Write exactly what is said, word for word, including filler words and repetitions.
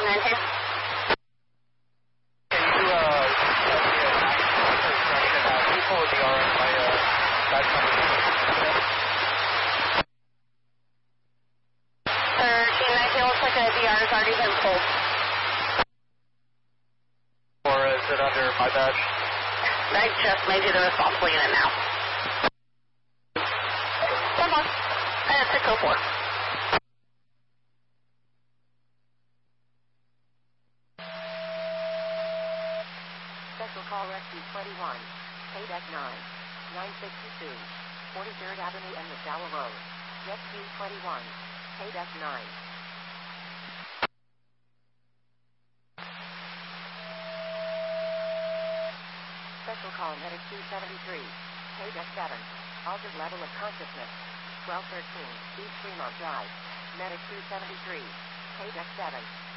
two nine two. Can you, uh, send me a instruction, uh, can you pull a D R on my, uh, badge number? thirteen nineteen, looks like a D R has already been pulled. Or is it under my badge? I just made you the responsible unit now. One more. Uh, six oh four. Special call rescue twenty-one, K D E C nine, nine sixty-two, forty-third Avenue and McDowell Road. Rescue twenty-one, K D E C nine. Special call medic two seventy-three, K D E C seven, altered level of consciousness, twelve thirteen, East Fremont Drive. Medic two seventy-three, K D E C seven.